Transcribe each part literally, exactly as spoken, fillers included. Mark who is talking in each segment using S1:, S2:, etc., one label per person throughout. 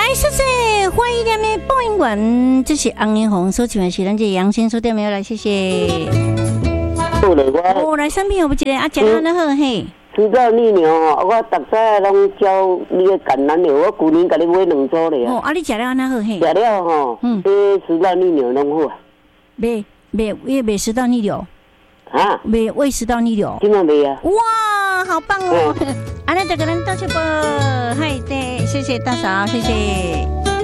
S1: 谢谢欢迎店的播音员，这是红颜红所唱的是咱这杨先所点没有来，谢谢。哦，来产品有不一个啊，食了那好嘿。
S2: 知道你娘哦，我逐早拢教你个橄榄油，我旧年甲你买两组咧。
S1: 哦，啊，你食了那好嘿。
S2: 食了吼，嗯，这知道你娘拢好。
S1: 袂袂也袂食到逆流。
S2: 啊？
S1: 袂胃食道逆流。
S2: 今晚没啊？
S1: 哇，好棒哦！啊，那这个人道歉不？嗨，对，谢谢大嫂，谢谢。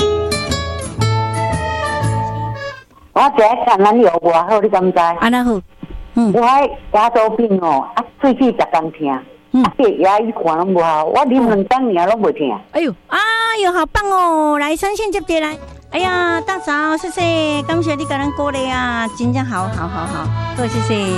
S3: 我食橄榄油偌好，你敢知？
S1: 啊，那好。嗯。
S3: 我迄牙周病哦，啊，喙齿逐工疼。嗯。啊，这牙医看拢无效，我啉两工尔拢袂疼。
S1: 哎呦，哎呦，好棒哦！来，三线接接来。哎呀，大嫂，谢谢，感谢你给咱鼓励啊，真正好好好好，好谢谢。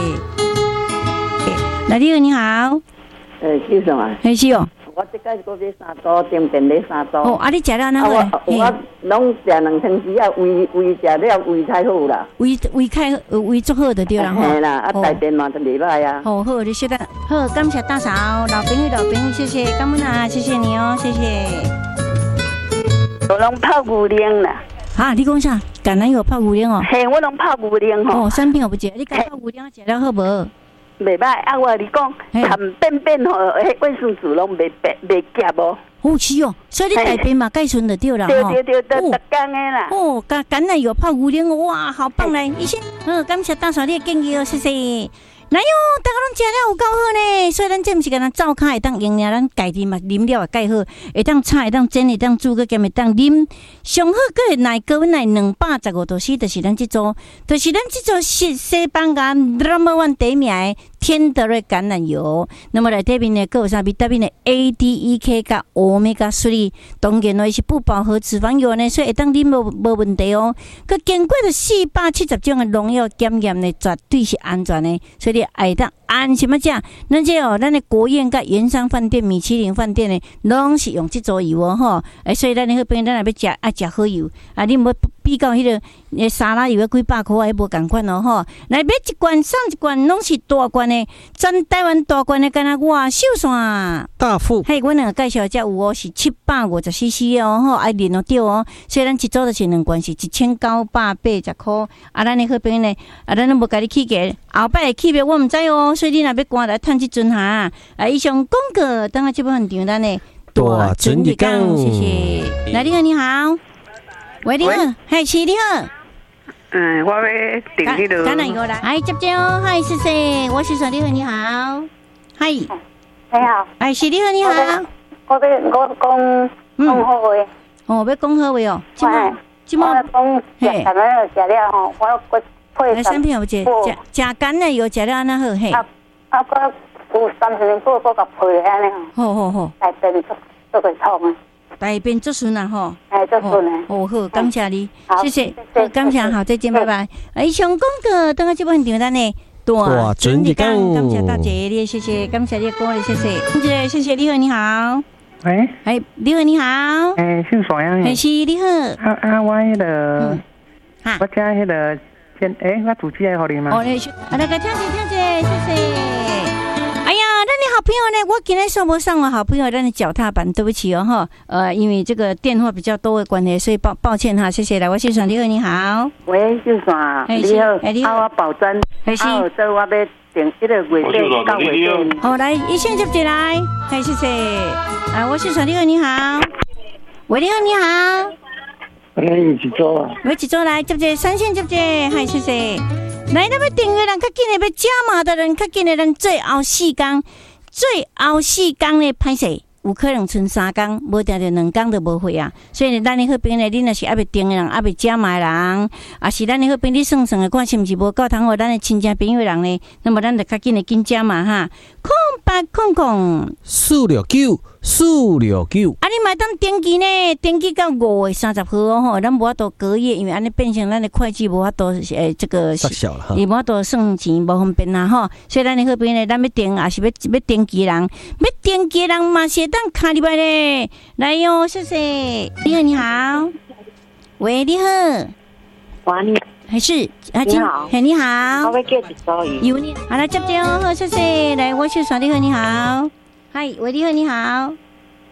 S1: 来，你好，你好。
S2: 诶，是什么？
S1: 嘿，是哦。
S2: 我即摆个买三组，点点买三组。
S1: 哦，啊，你食了哪好？
S2: 我我拢食两汤匙啊，胃胃食了胃太好啦。
S1: 胃胃开胃足好的对啦吼。
S2: 嘿啦，啊，大便嘛就袂歹啊。
S1: 好好，你晓得。好，感谢大嫂，老朋友老朋友，谢谢，感恩啊，谢谢你哦，谢谢。
S4: 我拢泡牛奶啦。
S1: 啊，你讲啥？橄榄油泡牛奶哦？
S4: 嘿，我拢泡牛奶吼。
S1: 哦，产品我不食，你敢泡牛奶食了好无？
S4: 袂歹，啊，我跟你讲，含便便吼，迄卫生纸拢袂袂夹哦。
S1: 哦，是哦，所以你大便嘛，盖顺就对了
S4: 对对对，都逐工的啦。
S1: 哦，橄橄榄油泡牛奶，哇，好棒嘞！医生，嗯，感谢大嫂你的建议哦，谢谢。来哟，大家拢食了有够好呢，所以咱这毋是干那灶骹会当用尔，咱家己嘛啉了也介好，会当炒会当煎会当煮，佮兼会当啉，上好佮会耐高温耐两百十五度 C， 就是咱这组，就是咱这组西西班牙 number one 第一名的天德瑞橄榄油。那么来这边呢，佮有啥维他命的 A D E K 加 Omega 三，当然呢是不饱和脂肪油呢，所以会当啉无无问题哦。佮经过了四百七十种的农药检验呢，绝对是安全的，所以。爱当安什么食？咱这哦，咱的国宴甲圆山饭店、米其林饭店呢，拢是用这组油哦吼。哎，所以咱那边咱来要食爱食好油啊！你无比较迄个诶沙拉油要几百块，还无共款哦吼。来买一罐送一罐，拢是大罐的，全台湾大罐的，敢若外秀线
S5: 大富。
S1: 嘿，阮两个介绍的这有哦，是七百五十 C C 哦吼，爱啉哦对哦。所以咱一组就是两罐是一千九百八十块。啊，咱的那边呢，啊，咱都无甲你起价，后摆的起价我毋知哦。所以你若要赶来趁即阵哈，啊，以上广告，等下这部分场咱的
S5: 大准日讲，
S1: 谢谢。来，你好，你好，喂，你好，嗨，是你好。
S4: 嗯，我要订迄个。
S1: 橄榄油来，哎，接接哦，嗨，谢谢，我是说你好，你好，嗨，
S3: 你好，
S1: 哎，是你好，你好。
S3: 我要我讲讲好话。
S1: 哦，要讲好话哦。
S3: 哎，
S1: 今麦
S3: 讲食橄榄油食了吼，我我配
S1: 产品有食食食橄榄油食了安那好嘿。
S3: 啊啊，我有三十年过过甲配安尼吼。
S1: 好好好。
S3: 大便做做个痛啊。
S1: 大便做顺啊吼。
S3: 哎，做顺啊。
S1: 哦好，感谢你，谢谢，好，感谢，好，再见，拜拜。以上广告，等下这部分场咱呢。
S5: 大准日讲，
S1: 感谢大姐，你谢谢，感谢你鼓励，谢谢，谢谢，谢谢你好，你好。
S6: 喂，
S1: 哎，你好，你好。
S6: 哎，姓爽呀？
S1: 哎，是你好。
S6: 啊啊，我迄个，我家迄个。哎，我主机还好哩吗？
S1: 哦，你去，啊，那个跳姐跳姐，谢谢。哎呀，那你好朋友呢？我今天送不上我好朋友，让你脚踏板，对不起哦哈。呃，因为这个电话比较多的关系，所以抱抱歉哈，谢谢来，我姓爽，你好，你好。
S2: 喂，姓爽，你好，哎你好，我保证，
S1: 还是，
S2: 啊，这我要订一个月底到月底。
S1: 好，来一线接进来，哎，谢谢。啊，我姓爽，你好，你好。喂，你好，你好。
S6: 来一组啊！
S1: 我一组来接接三线接接，嗨谢谢。来，那么订阅人较紧的要加码的人较紧的人，最后四天，最后四天的歹势，有可能剩三天，无定定两天就无货啊。所以咱的迄边呢，你若是还未订的人，还未加码的人，啊是咱的迄边你算算的看是毋是无够通互咱的亲戚朋友人呢？那么咱就较紧的紧加码哈，空八空空
S5: 四六九。四六九，
S1: 啊！你买当登记呢？登记到五月三十号哦，吼，咱无法度隔夜，因为安尼变成咱的会计无法度诶，这个伊无法度算钱，无方便啦吼。所以咱的迄边呢，咱要登，也是要要登记人，要登记人嘛是当卡入来咧。来哟，谢谢。你好，你好，喂，你好，
S3: 哇，你
S1: 还是啊？
S3: 你好，
S1: 嘿，你好，
S3: 我要叫一组
S1: 油呢？好来接接哦，好，谢谢。来，我是耍你好，你好。嗨，喂，你好，你好。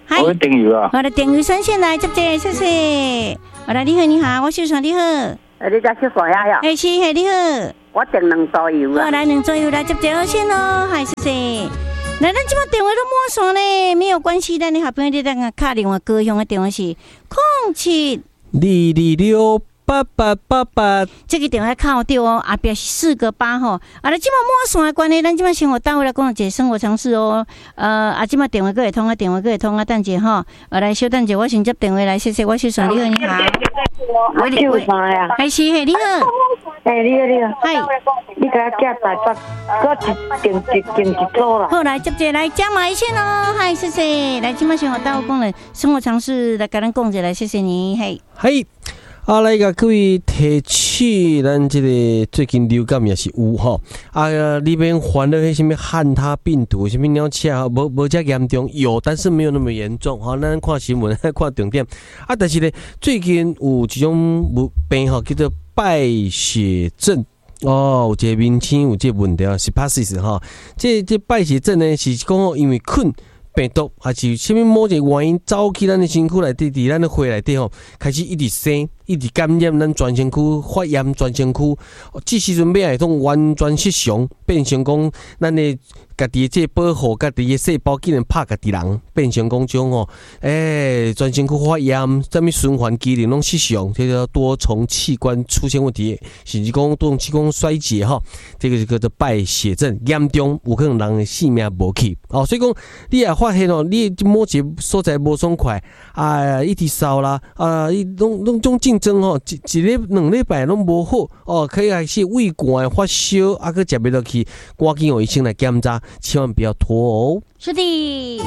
S1: 嗨，
S7: 我是丁宇啊。
S1: 好的，丁宇先先来接接，谢谢。好的，你好，你好，我小爽，你好。
S4: 呃，你家小爽呀呀？
S1: 哎，是，嘿，你好。
S4: 我订两桌油啊。
S1: 好，来两桌油来接接好先咯，嗨，谢谢。来，咱即马电话都满线咧，没有关系，咱的好朋友你等下卡电话，高雄的电话是零七
S5: 二二六八八八八，
S1: 这个电话靠掉哦，后壁是四个八吼。啊，咱即马满线的关系，咱即马生活单位来讲一个生活常识哦。呃，啊，即马电话阁会通啊，电话阁会通啊，等者吼。啊，来稍等者，我先接电话来，谢谢，我是爽，你好，你好。
S3: 我叫啥呀？
S1: 还是嘿，你好。
S3: 哎，你好，你好。
S1: 嗨，
S3: 你给我加大八，我一订一订一组啦。
S1: 好，来接者来加码一线哦，嗨，谢谢。来，即马生活单位讲了生活常识来甲咱讲者来，谢谢你，嘿。
S5: 嘿。啊，来甲各位提起，咱这个最近流感也是有吼。啊，里面患了迄什么汉他病毒，什么鸟气啊，无无遮严重，有，但是没有那么严重。吼，咱看新闻，看重点。啊，但是呢，最近有一种病吼，叫做败血症。哦，有一个名称有这个问题啊 ，sepsis 哈。这这败血症呢，是讲因为菌。病毒还是什么某一个原因走去咱的身躯内底，伫咱的血内底吼，开始一直生，一直感染咱全身躯，发炎全身躯。这时阵要系种完全失常，变成讲咱的家己这保护家己的细胞竟然拍家己人，变成讲种吼，诶，全身躯发炎，什么循环机能拢失常，这叫多重器官出现问题，甚至讲多重器官衰竭哈，这个就叫做败血症，严重有可能人的性命无去。哦，所以讲你也发现哦，你某一个所在无爽快，啊，一直烧啦，啊，伊拢拢种竞争吼，一一礼两礼拜拢无好，哦，可以开始胃寒发烧，啊，佮食袂落去，赶紧让医生来检查，千万不要拖哦。
S1: 是的。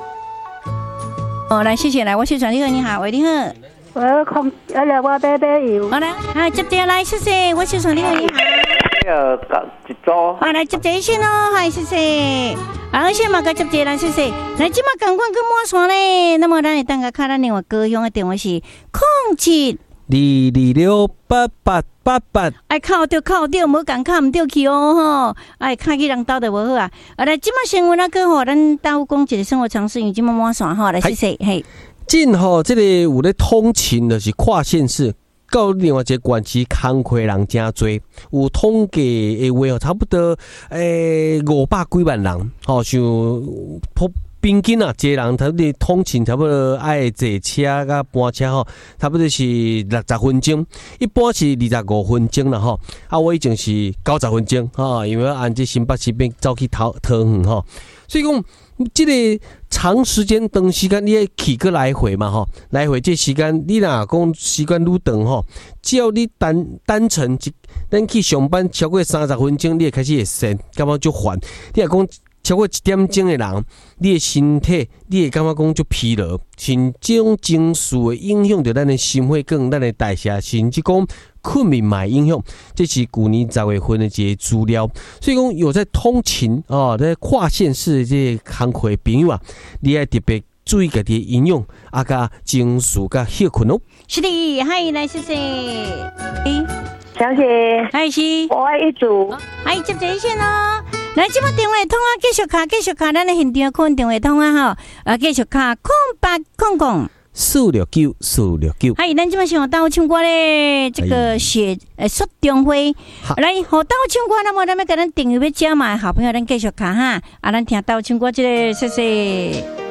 S1: 哦，来，谢谢，来，我是传你好，你好，喂，你好。
S4: 我空，我来我买买油。
S1: 好来，来接者来，谢谢，我是传你好，你好。
S7: 呃，一组。
S1: 好，来接者先咯，嗨，谢谢。啊，而且嘛，甲接者来，谢谢。来，即马赶快去满线咧。那么咱会等下卡咱另外高雄的电话是零七
S5: 二二六八八八八。
S1: 哎，靠着靠着，无共靠唔着去哦吼。哎，卡去人兜就无好啊。啊，来，即马新闻啊，搁互咱大讲一个生活常识，因为即马满线吼，来谢谢，嘿。
S5: 近吼，这个有咧通勤就是跨县市。到另外一个县市工课人真多，有统计的话，差不多诶五百几万人，吼、哦，像平均啊，一个人差不多通勤差不多爱坐车甲搬车吼，差不多是六十分钟，一般是二十五分钟啦吼。啊，我已经是九十分钟哈，因为按这新北市边走去桃桃园吼，所以讲。这个长时间长时间，你要去个来回嘛吼，来回这时间，你若讲时间愈长吼，只要你单单程一，咱去上班超过三十分钟，你会开始会神，感觉就烦。你若讲超过一点钟的人，你的身体，你会感觉讲就疲劳，甚至这种情绪会影响到咱的心血管、咱的代谢，甚至讲困眠嘛影响。这是去年十月份的这些资料，所以讲有在通勤哦，在跨县市的这些工课的朋友啊，你要特别注意家己的营养，啊，甲情绪甲休困哦。
S1: 是的，嗨，来谢谢。
S3: 小姐，
S1: 嗨是，
S3: 我爱一组，
S1: 嗨接这一线哦。来，即马电话通啊，继续卡，继续卡，咱的现场可电话通啊吼，啊，继续卡空八空空
S5: 四六九四六九。
S1: 嗨，咱即马想到唱歌咧，这个雪呃雪中花，来，好到唱歌，那么咱要跟咱订阅要加嘛，好朋友，咱继续卡哈，啊，咱听到唱歌这个，谢谢。